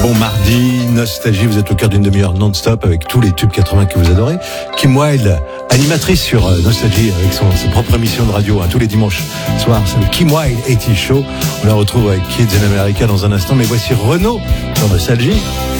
Bon mardi, Nostalgie, vous êtes au cœur d'une demi-heure non-stop avec tous les tubes 80 que vous adorez. Kim Wilde, animatrice sur Nostalgie avec sa propre émission de radio tous les dimanches soirs, c'est le Kim Wilde 80 Show. On la retrouve avec Kids in America dans un instant, mais voici Renaud sur Nostalgie.